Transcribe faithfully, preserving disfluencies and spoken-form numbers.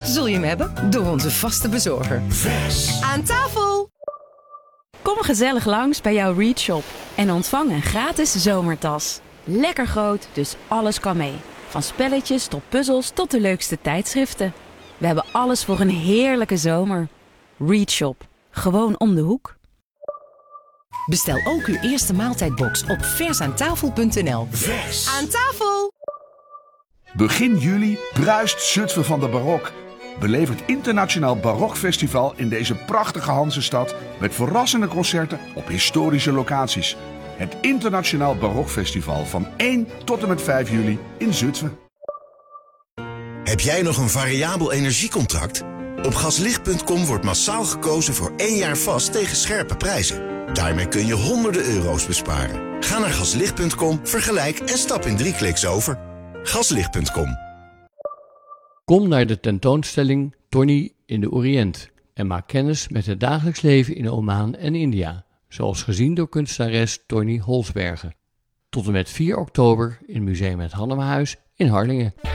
zul je hem hebben door onze vaste bezorger. Vers. Aan tafel! Kom gezellig langs bij jouw Reach Shop en ontvang een gratis zomertas. Lekker groot, dus alles kan mee. Van spelletjes tot puzzels tot de leukste tijdschriften. We hebben alles voor een heerlijke zomer. Reach Shop, gewoon om de hoek. Bestel ook uw eerste maaltijdbox op versaantafel punt n l. Vers. Aan tafel! Begin juli bruist Zutphen van de barok. Beleef het Internationaal Barokfestival in deze prachtige Hansestad met verrassende concerten op historische locaties. Het Internationaal Barokfestival van één tot en met vijf juli in Zutphen. Heb jij nog een variabel energiecontract? Op gaslicht punt com wordt massaal gekozen voor één jaar vast tegen scherpe prijzen. Daarmee kun je honderden euro's besparen. Ga naar gaslicht punt com, vergelijk en stap in drie kliks over. gaslicht punt com. Kom naar de tentoonstelling Tony in de Oriënt en maak kennis met het dagelijks leven in Oman en India, zoals gezien door kunstenares Tony Holsbergen. Tot en met vier oktober in Museum Het Hannemerhuis in Harlingen.